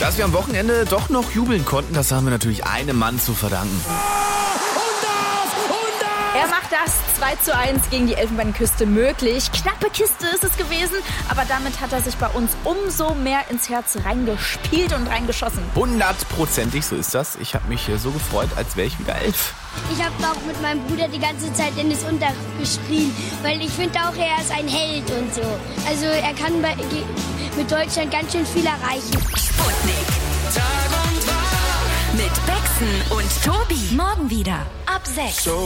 Dass wir am Wochenende doch noch jubeln konnten, das haben wir natürlich einem Mann zu verdanken. Er macht das 2:1 gegen die Elfenbeinküste möglich. Knappe Kiste ist es gewesen, aber damit hat er sich bei uns umso mehr ins Herz reingespielt und reingeschossen. 100%ig, so ist das. Ich habe mich so gefreut, als wäre ich wieder 11. Ich habe auch mit meinem Bruder die ganze Zeit in das Unterricht geschrien, weil ich finde auch, er ist ein Held und so. Also er kann mit Deutschland ganz schön viel erreichen. Sputnik. Tag und Tag mit Bexen und Tobi. Morgen wieder ab 6.